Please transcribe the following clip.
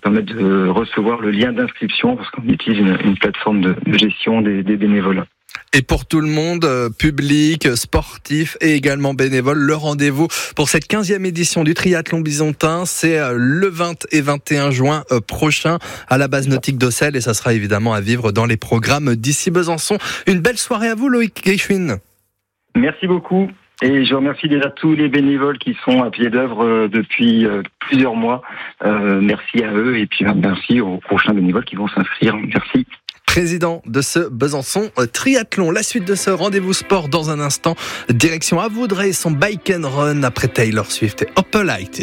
permettre de recevoir le lien d'inscription, parce qu'on utilise une plateforme de gestion des bénévoles. Et pour tout le monde, public, sportif et également bénévole, le rendez-vous pour cette 15e édition du triathlon byzantin, c'est le 20 et 21 juin prochain à la base nautique d'Auxelles, et ça sera évidemment à vivre dans les programmes d'ici Besançon. Une belle soirée à vous, Loïc Guichouin. Merci beaucoup. Et je remercie déjà tous les bénévoles qui sont à pied d'œuvre depuis plusieurs mois. Merci à eux, et puis merci aux prochains bénévoles qui vont s'inscrire. Merci. Président de ce Besançon triathlon. La suite de ce rendez-vous sport dans un instant. Direction à Vaudreuil, son bike and run après Taylor Swift et Opalite.